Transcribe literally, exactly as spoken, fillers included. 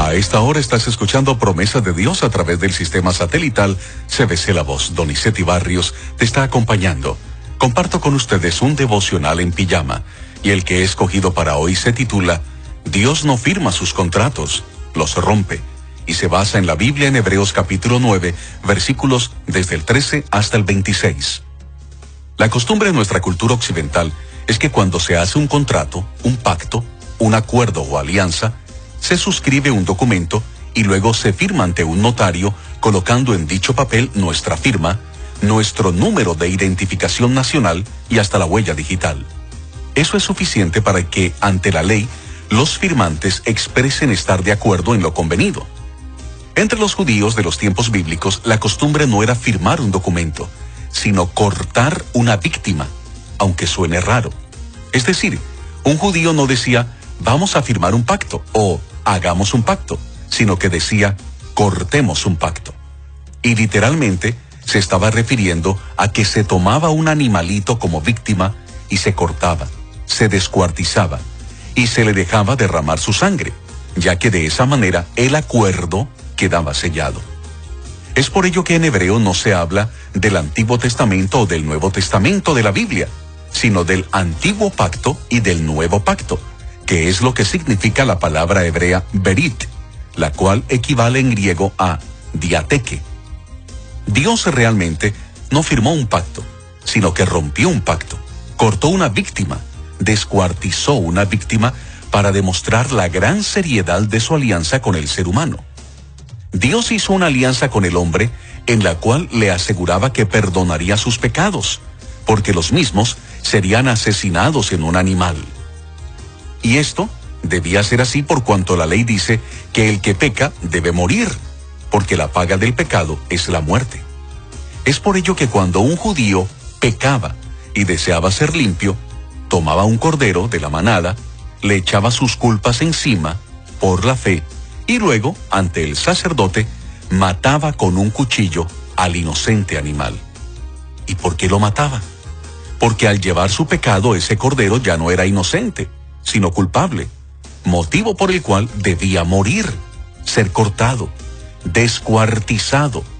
A esta hora estás escuchando Promesa de Dios a través del sistema satelital C B C La Voz. Donizetti Barrios te está acompañando. Comparto con ustedes un devocional en pijama, y el que he escogido para hoy se titula Dios no firma sus contratos, los rompe, y se basa en la Biblia en Hebreos capítulo nueve, versículos desde el trece hasta el veintiséis. La costumbre en nuestra cultura occidental es que cuando se hace un contrato, un pacto, un acuerdo o alianza, se suscribe un documento y luego se firma ante un notario, colocando en dicho papel nuestra firma, nuestro número de identificación nacional y hasta la huella digital. Eso es suficiente para que, ante la ley, los firmantes expresen estar de acuerdo en lo convenido. Entre los judíos de los tiempos bíblicos, la costumbre no era firmar un documento, sino cortar una víctima, aunque suene raro. Es decir, un judío no decía, vamos a firmar un pacto o hagamos un pacto, sino que decía, cortemos un pacto. Y literalmente se estaba refiriendo a que se tomaba un animalito como víctima y se cortaba, se descuartizaba y se le dejaba derramar su sangre, ya que de esa manera el acuerdo quedaba sellado. Es por ello que en hebreo no se habla del Antiguo Testamento o del Nuevo Testamento de la Biblia, sino del Antiguo Pacto y del Nuevo Pacto, que es lo que significa la palabra hebrea berit, la cual equivale en griego a diateque. Dios realmente no firmó un pacto, sino que rompió un pacto, cortó una víctima, descuartizó una víctima para demostrar la gran seriedad de su alianza con el ser humano. Dios hizo una alianza con el hombre en la cual le aseguraba que perdonaría sus pecados, porque los mismos serían asesinados en un animal. Y esto debía ser así por cuanto la ley dice que el que peca debe morir, porque la paga del pecado es la muerte. Es por ello que cuando un judío pecaba y deseaba ser limpio, tomaba un cordero de la manada, le echaba sus culpas encima por la fe y luego, ante el sacerdote, mataba con un cuchillo al inocente animal. ¿Y por qué lo mataba? Porque al llevar su pecado ese cordero ya no era inocente, sino culpable, motivo por el cual debía morir, ser cortado, descuartizado,